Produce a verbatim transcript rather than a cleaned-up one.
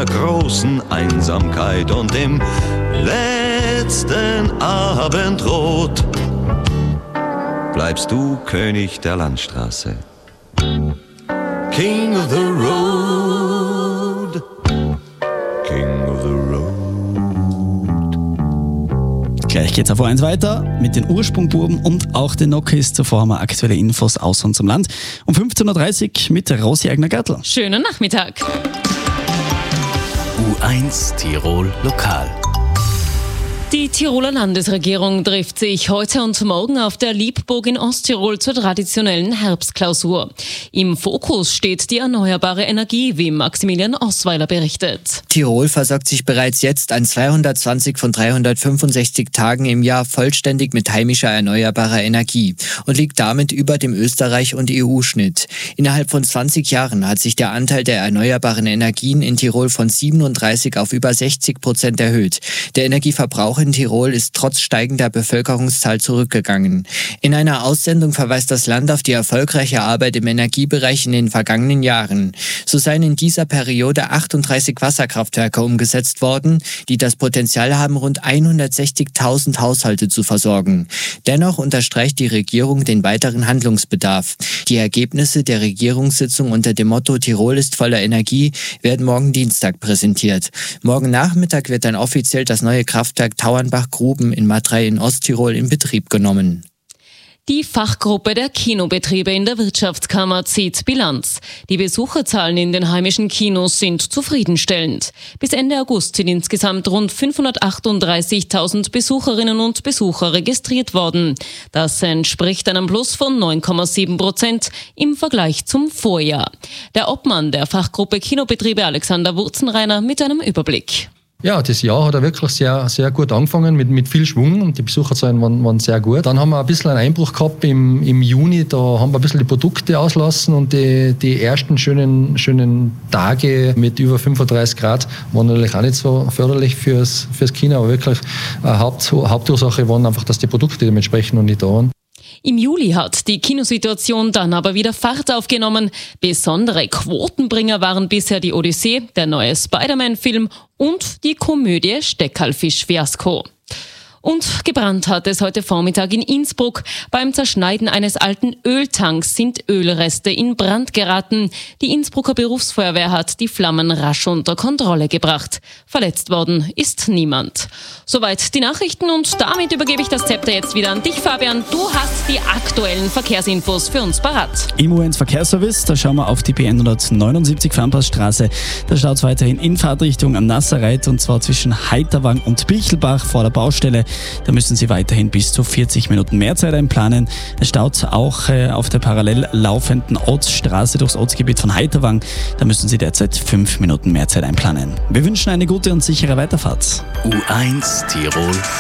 der großen Einsamkeit und im letzten Abendrot bleibst du König der Landstraße. King of the Road, King of the Road. Gleich geht's auf O eins weiter mit den Ursprungbuben und auch den Nokis. Zuvor haben wir aktuelle Infos aus unserem Land. Um fünfzehn Uhr dreißig mit Rosi Egner-Gärtl. Schönen Nachmittag. U eins Tirol Lokal. Die Tiroler Landesregierung trifft sich heute und morgen auf der Liebburg in Osttirol zur traditionellen Herbstklausur. Im Fokus steht die erneuerbare Energie, wie Maximilian Osweiler berichtet. Tirol versorgt sich bereits jetzt an zweihundertzwanzig von dreihundertfünfundsechzig Tagen im Jahr vollständig mit heimischer erneuerbarer Energie und liegt damit über dem Österreich- und E U-Schnitt. Innerhalb von zwanzig Jahren hat sich der Anteil der erneuerbaren Energien in Tirol von siebenunddreißig auf über sechzig Prozent erhöht. Der Energieverbrauch in Tirol ist trotz steigender Bevölkerungszahl zurückgegangen. In einer Aussendung verweist das Land auf die erfolgreiche Arbeit im Energiebereich in den vergangenen Jahren. So seien in dieser Periode achtunddreißig Wasserkraftwerke umgesetzt worden, die das Potenzial haben, rund hundertsechzigtausend Haushalte zu versorgen. Dennoch unterstreicht die Regierung den weiteren Handlungsbedarf. Die Ergebnisse der Regierungssitzung unter dem Motto Tirol ist voller Energie werden morgen Dienstag präsentiert. Morgen Nachmittag wird dann offiziell das neue Kraftwerk Tauernbach-Gruben in Matrei in Osttirol in Betrieb genommen. Die Fachgruppe der Kinobetriebe in der Wirtschaftskammer zieht Bilanz. Die Besucherzahlen in den heimischen Kinos sind zufriedenstellend. Bis Ende August sind insgesamt rund fünfhundertachtunddreißigtausend Besucherinnen und Besucher registriert worden. Das entspricht einem Plus von neun Komma sieben Prozent im Vergleich zum Vorjahr. Der Obmann der Fachgruppe Kinobetriebe Alexander Wurzenreiner mit einem Überblick. Ja, das Jahr hat er wirklich sehr, sehr gut angefangen, mit, mit viel Schwung, und die Besucherzahlen waren, waren sehr gut. Dann haben wir ein bisschen einen Einbruch gehabt im, im Juni, da haben wir ein bisschen die Produkte auslassen, und die, die ersten schönen, schönen Tage mit über fünfunddreißig Grad waren natürlich auch nicht so förderlich fürs, fürs Kino, aber wirklich eine Haupt, Hauptursache waren einfach, dass die Produkte dementsprechend noch nicht da waren. Im Juli hat die Kinosituation dann aber wieder Fahrt aufgenommen. Besondere Quotenbringer waren bisher die Odyssee, der neue Spider-Man-Film und die Komödie Steckerlfisch-Fiasko. Und gebrannt hat es heute Vormittag in Innsbruck. Beim Zerschneiden eines alten Öltanks sind Ölreste in Brand geraten. Die Innsbrucker Berufsfeuerwehr hat die Flammen rasch unter Kontrolle gebracht. Verletzt worden ist niemand. Soweit die Nachrichten, und damit übergebe ich das Zepter jetzt wieder an dich, Fabian. Du hast die aktuellen Verkehrsinfos für uns parat. Im U eins Verkehrsservice, da schauen wir auf die B hundertneunundsiebzig Farnpassstraße. Da schaut es weiterhin in Fahrtrichtung am Nasserreit, und zwar zwischen Heiterwang und Bichelbach vor der Baustelle. Da müssen Sie weiterhin bis zu vierzig Minuten mehr Zeit einplanen. Es staut auch äh, auf der parallel laufenden Ortsstraße durchs Ortsgebiet von Heiterwang. Da müssen Sie derzeit fünf Minuten mehr Zeit einplanen. Wir wünschen eine gute und sichere Weiterfahrt. U eins Tirol